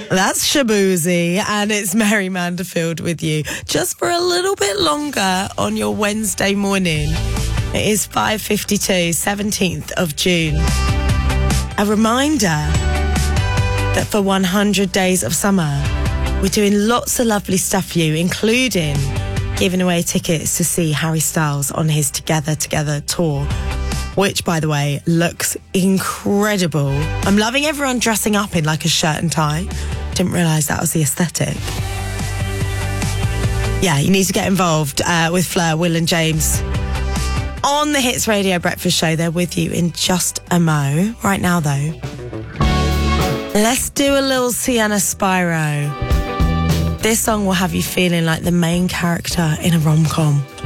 That's Shaboozey, and it's Mary Manderfield with you just for a little bit longer on your Wednesday morning. It is 5:52, 17th of June. A reminder that for 100 days of summer, we're doing lots of lovely stuff for you, including giving away tickets to see Harry Styles on his Together tour, which, by the way, looks incredible. I'm loving everyone dressing up in like a shirt and tie. Didn't realise that was the aesthetic. Yeah, you need to get involved with Fleur, Will and James on the Hits Radio Breakfast Show. They're with you in just a mo. Right now, though, let's do a little Sienna Spyro. This song will have you feeling like the main character in a rom-com.